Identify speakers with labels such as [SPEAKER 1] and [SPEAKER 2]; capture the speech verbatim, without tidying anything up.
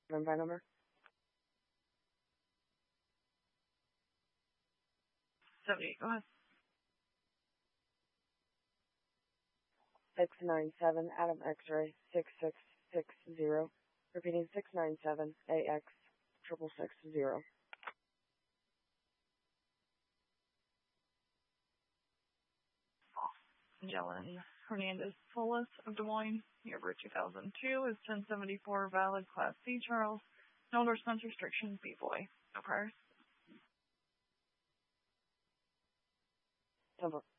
[SPEAKER 1] Verify number.
[SPEAKER 2] seventy-eight, go ahead.
[SPEAKER 1] six nine seven, Adam X-ray, six six six zero. Repeating, six nine seven, A X, triple six zero.
[SPEAKER 2] Jelen Hernandez Solis of Des Moines, year of two thousand two, is ten seventy-four, valid, Class C, Charles. No endorsements, restrictions, B-boy. No priors.
[SPEAKER 1] Number